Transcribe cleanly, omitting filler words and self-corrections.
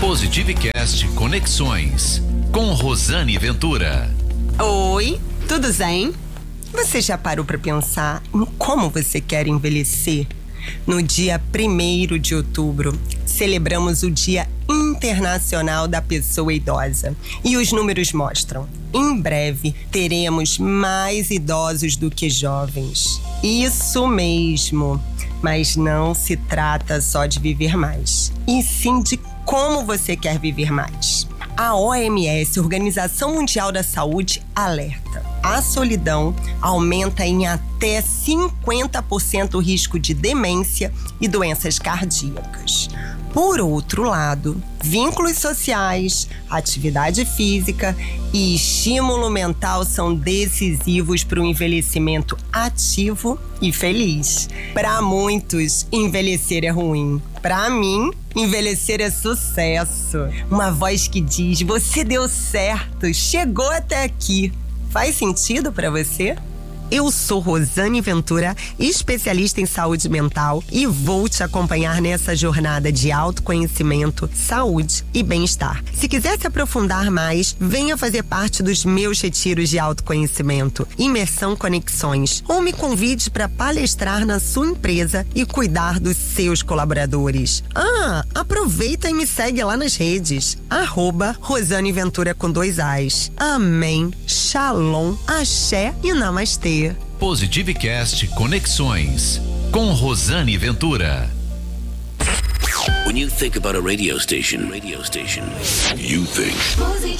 Positivecast Conexões, com Rosane Ventura. Oi, tudo zen? Você já parou para pensar em como você quer envelhecer? No dia 1º de outubro, celebramos o Dia Internacional da Pessoa Idosa. E os números mostram: em breve teremos mais idosos do que jovens. Isso mesmo! Mas não se trata só de viver mais, e sim de como você quer viver mais. A OMS, Organização Mundial da Saúde, alerta: a solidão aumenta em até 50% o risco de demência e doenças cardíacas. Por outro lado, vínculos sociais, atividade física e estímulo mental são decisivos para o envelhecimento ativo e feliz. Para muitos, envelhecer é ruim. Para mim, envelhecer é sucesso. Uma voz que diz: você deu certo, chegou até aqui. Faz sentido para você? Eu sou Rosane Ventura, especialista em saúde mental, e vou te acompanhar nessa jornada de autoconhecimento, saúde e bem-estar. Se quiser se aprofundar mais, venha fazer parte dos meus retiros de autoconhecimento, Imersão Conexões, ou me convide para palestrar na sua empresa e cuidar dos seus colaboradores. Aproveita e me segue lá nas redes, @Rosane Ventura com 2 As. Amém, Shalom, Axé e Namastê. Positivecast Conexões, com Rosane Ventura. When you think about a radio station, you think